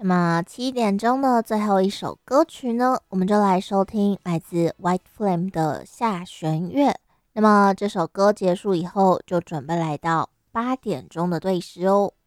那么7点钟的最后一首歌曲呢，我们就来收听来自 White Flame 的下弦月。那么这首歌结束以后，就准备来到8点钟的对时哦。